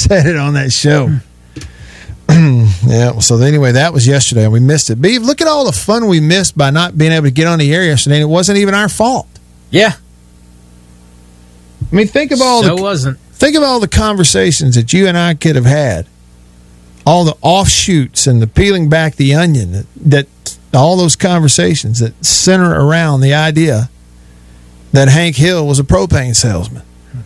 said it on that show. Yeah, so anyway, that was yesterday, and we missed it. Beav, look at all the fun we missed by not being able to get on the air yesterday, and it wasn't even our fault. Yeah. I mean, think of all the conversations that you and I could have had, all the offshoots and the peeling back the onion, that all those conversations that center around the idea that Hank Hill was a propane salesman.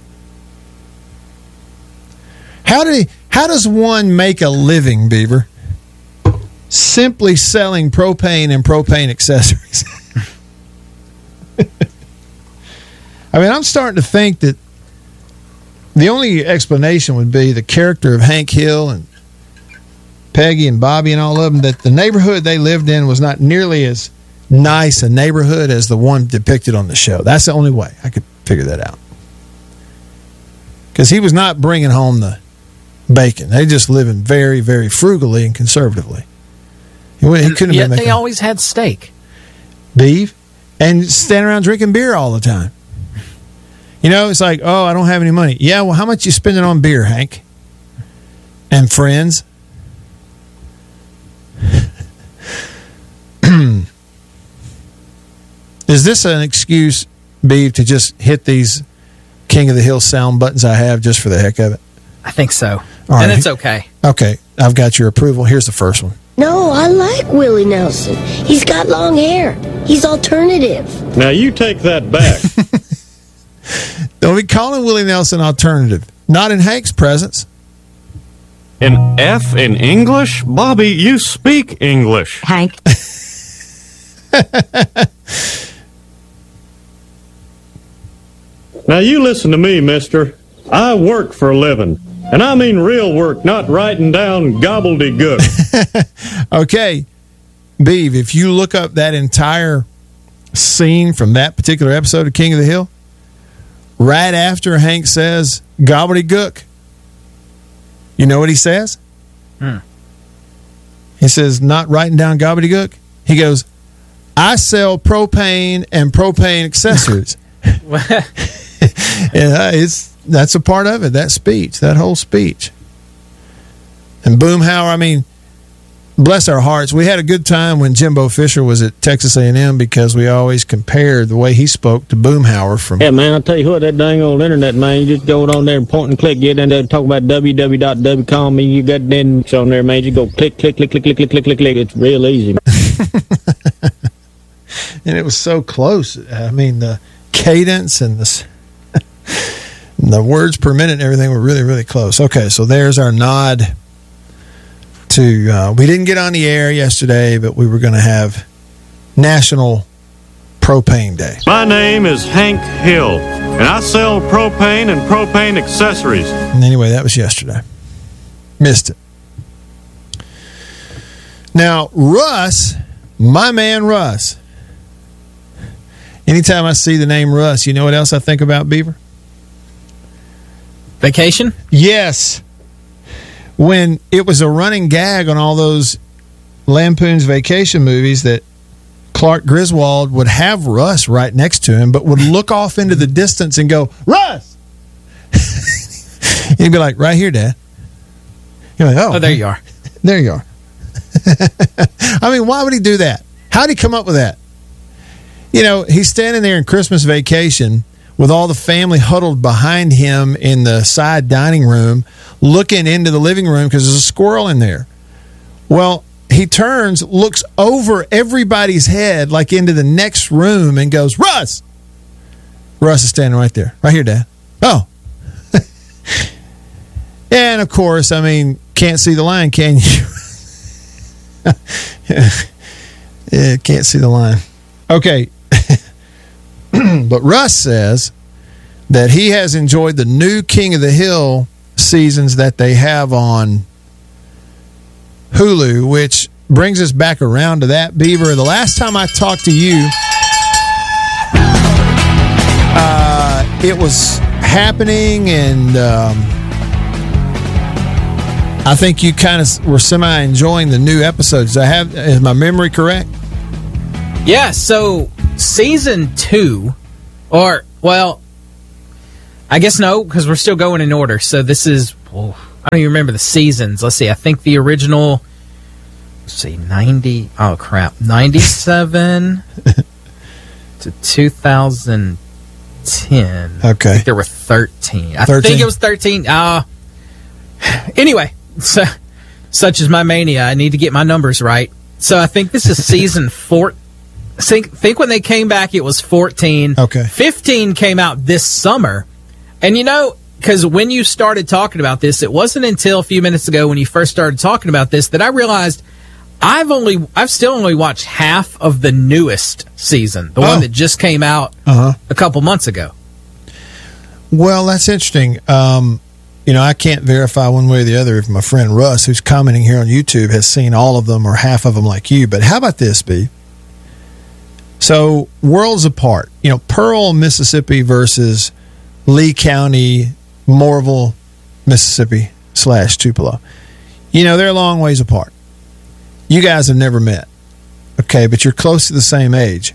How does one make a living, Beaver? Simply selling propane and propane accessories. I mean, I'm starting to think that the only explanation would be the character of Hank Hill and Peggy and Bobby and all of them, that the neighborhood they lived in was not nearly as nice a neighborhood as the one depicted on the show. That's the only way I could figure that out. Because he was not bringing home the bacon. They just living very, very frugally and conservatively. He couldn't yet they always had steak, beef, and stand around drinking beer all the time. You know, it's like, oh, I don't have any money. Yeah, well, how much you spending on beer, Hank? And friends? Is this an excuse, Beef, to just hit these King of the Hill sound buttons I have just for the heck of it? I think so. All right. And it's okay. Okay, I've got your approval. Here's the first one. No, I like Willie Nelson. He's got long hair. He's alternative. Now you take that back. Don't be calling Willie Nelson alternative. Not in Hank's presence. An F in English? Bobby, you speak English. Hank. Now you listen to me, mister. I work for a living. And I mean real work, not writing down gobbledygook. Okay, Beav, if you look up that entire scene from that particular episode of King of the Hill, right after Hank says gobbledygook, you know what he says? He says, not writing down gobbledygook. He goes, I sell propane and propane accessories. That's a part of it, that speech, that whole speech. And Boomhauer, I mean, bless our hearts. We had a good time when Jimbo Fisher was at Texas A&M because we always compared the way he spoke to Boomhauer from... Yeah, man, I'll tell you what, that dang old internet, man, you just go on there and point and click, get in there, talk about www.com, you got then on there, man, you go click, click, click, click, click, click, click, click, click. It's real easy. And it was so close. I mean, the cadence and the words per minute and everything were really, really close. Okay, so there's our nod to... we didn't get on the air yesterday, but we were going to have National Propane Day. My name is Hank Hill, and I sell propane and propane accessories. And anyway, that was yesterday. Missed it. Now, Russ, my man Russ. Anytime I see the name Russ, you know what else I think about, Beaver? Vacation? Yes. When it was a running gag on all those Lampoon's Vacation movies that Clark Griswold would have Russ right next to him, but would look off into the distance and go, Russ! He'd be like, right here, Dad. You're like, oh, there you are. There you are. I mean, why would he do that? How'd he come up with that? You know, he's standing there in Christmas Vacation with all the family huddled behind him in the side dining room, looking into the living room because there's a squirrel in there. Well, he turns, looks over everybody's head, like into the next room, and goes, Russ! Russ is standing right there. Right here, Dad. Oh. And, of course, I mean, can't see the line, can you? Yeah, can't see the line. Okay. But Russ says that he has enjoyed the new King of the Hill seasons that they have on Hulu, which brings us back around to that, Beaver. The last time I talked to you, it was happening, and I think you kind of were semi-enjoying the new episodes. Is my memory correct? Yeah, so season 2, or, well, I guess no, because we're still going in order. So this is I don't even remember the seasons. Let's see. I think the original, 97 to 2010. Okay. I think there were 13. I 13? think it was 13. Anyway, such is my mania. I need to get my numbers right. So I think this is season 4. Think when they came back, it was 14. Okay. 15 came out this summer. And because when you started talking about this, it wasn't until a few minutes ago when you first started talking about this that I realized I've still only watched half of the newest season, the one that just came out a couple months ago. Well, that's interesting. I can't verify one way or the other if my friend Russ, who's commenting here on YouTube, has seen all of them or half of them like you. But how about this, B? So, worlds apart. Pearl, Mississippi versus Lee County, Morville, Mississippi / Tupelo. They're a long ways apart. You guys have never met. Okay, but you're close to the same age.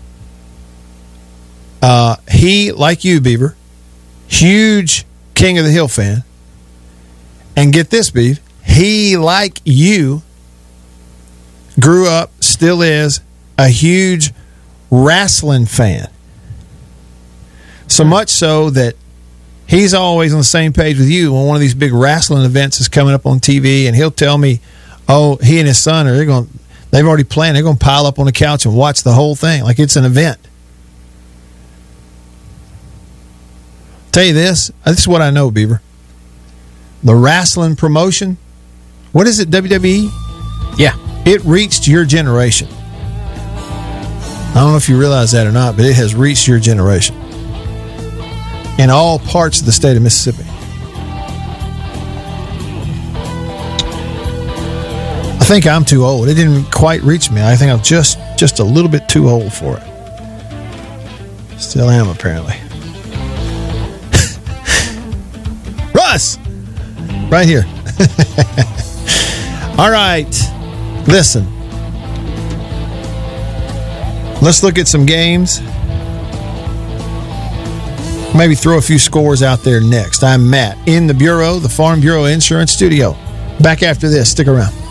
He, like you, Beaver, huge King of the Hill fan. And get this, Beaver, he, like you, grew up, still is, a huge wrestling fan. So much so that he's always on the same page with you when one of these big wrestling events is coming up on TV, and he'll tell me, he and his son they've already planned, they're going to pile up on the couch and watch the whole thing like it's an event. Tell you this is what I know, Beaver. The wrestling promotion, what is it, WWE? Yeah. It reached your generation. I don't know if you realize that or not, but it has reached your generation in all parts of the state of Mississippi. I think I'm too old. It didn't quite reach me. I think I'm just a little bit too old for it. Still am, apparently. Russ! Right here. All right. Listen. Let's look at some games. Maybe throw a few scores out there next. I'm Matt in the Bureau, the Farm Bureau Insurance Studio. Back after this. Stick around.